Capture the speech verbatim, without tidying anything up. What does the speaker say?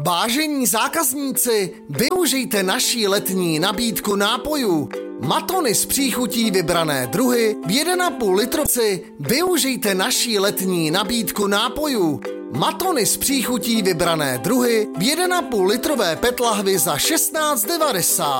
Vážení zákazníci, využijte naší letní nabídku nápojů. Matony s příchutí vybrané druhy v jedna a půl litrovci. Využijte naší letní nabídku nápojů. Matony s příchutí vybrané druhy v jedna a půl litrové PET lahvi za šestnáct devadesát.